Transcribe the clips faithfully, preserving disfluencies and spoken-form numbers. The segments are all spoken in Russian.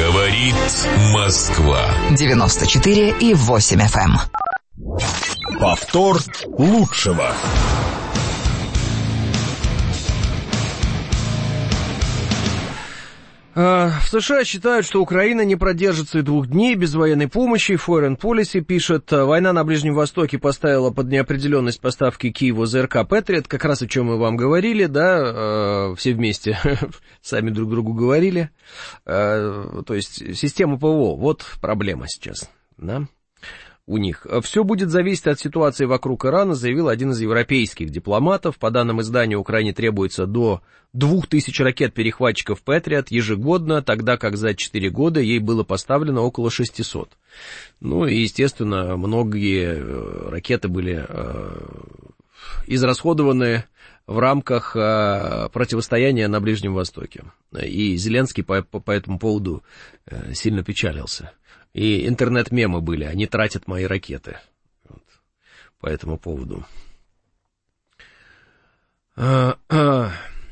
Говорит Москва. девяносто четыре и восемь эф эм. Повтор лучшего. В США считают, что Украина не продержится и двух дней без военной помощи. Foreign Policy пишет, война на Ближнем Востоке поставила под неопределенность поставки Киеву ЗРК Patriot, как раз о чем мы вам говорили, да, все вместе сами друг другу говорили. То есть система ПВО, вот проблема сейчас, да, у них. Все будет зависеть от ситуации вокруг Ирана, заявил один из европейских дипломатов. По данным издания, Украине требуется до двух тысяч ракет-перехватчиков Patriot ежегодно, тогда как за четыре года ей было поставлено около шестисот. Ну и, естественно, многие ракеты были израсходованы в рамках противостояния на Ближнем Востоке. И Зеленский по, по, по этому поводу сильно печалился. И интернет-мемы были, они тратят мои ракеты. Вот, по этому поводу. А, а.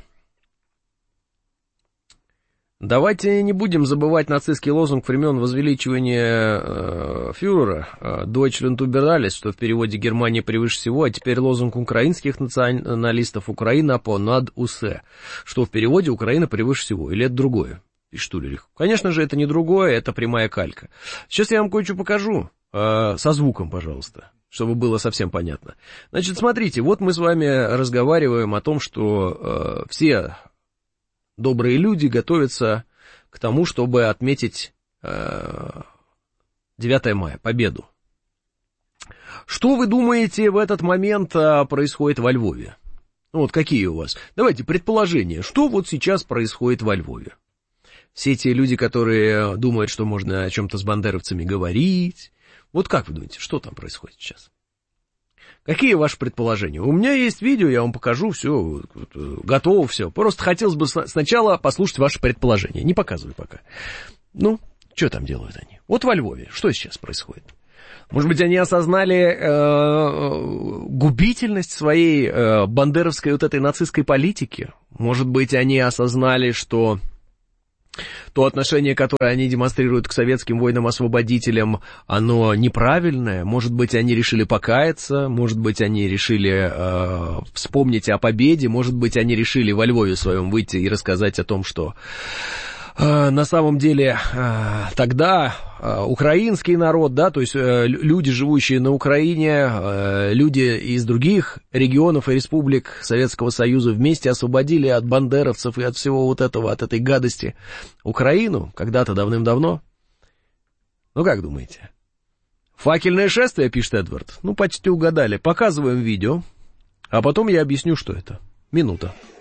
Давайте не будем забывать нацистский лозунг времен возвеличивания э, фюрера «Deutschland über alles», что в переводе «Германия превыше всего», а теперь лозунг украинских националистов «Украина понад усе», что в переводе «Украина превыше всего». Или это другое? Пишет Ульрих. Конечно же, это не другое, это прямая калька. Сейчас я вам кое-что покажу, э, со звуком, пожалуйста, чтобы было совсем понятно. Значит, смотрите, вот мы с вами разговариваем о том, что э, все добрые люди готовятся к тому, чтобы отметить э, девятое мая, победу. Что вы думаете в этот момент э, происходит во Львове? Ну, вот какие у вас? Давайте предположения, что вот сейчас происходит во Львове? Все те люди, которые думают, что можно о чем-то с бандеровцами говорить. Вот как вы думаете, что там происходит сейчас? Какие ваши предположения? У меня есть видео, я вам покажу, все, готово все. Просто хотелось бы сначала послушать ваши предположения. Не показывай пока. Ну, что там делают они? Вот во Львове, что сейчас происходит? Может быть, они осознали э, губительность своей э, бандеровской вот этой нацистской политики? Может быть, они осознали, что то отношение, которое они демонстрируют к советским воинам-освободителям, оно неправильное. Может быть, они решили покаяться, может быть, они решили э, вспомнить о победе, может быть, они решили во Львове своем выйти и рассказать о том, что э, на самом деле э, тогда э, украинский народ, да, то есть э, люди, живущие на Украине, э, люди из других регионов и республик Советского Союза вместе освободили от бандеровцев и от всего вот этого, от этой гадости Украину когда-то давным-давно. Ну, как думаете? Факельное шествие, пишет Эдвард. Ну, почти угадали. Показываем видео, а потом я объясню, что это. Минута.